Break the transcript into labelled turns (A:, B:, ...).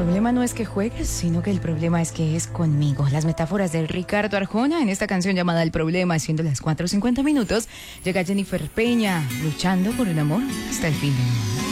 A: problema no es que juegues, sino que el problema es que es conmigo. Las metáforas de Ricardo Arjona en esta canción llamada El Problema, siendo las 4:50 minutos, llega Jennifer Peña luchando por el amor hasta el fin del mundo.